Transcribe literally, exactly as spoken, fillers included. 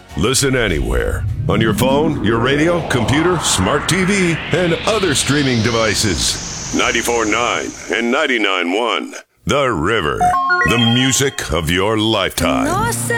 Listen anywhere. On your phone, your radio, computer, smart T V, and other streaming devices. ninety-four point nine and ninety-nine point one. The River. The music of your lifetime. No sé